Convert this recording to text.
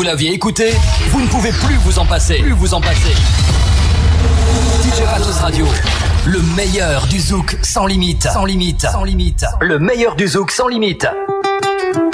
vous l'aviez écouté, vous ne pouvez plus vous en passer. DJ Matos Radio, le meilleur du zouk sans limite. Le meilleur du zouk sans limite.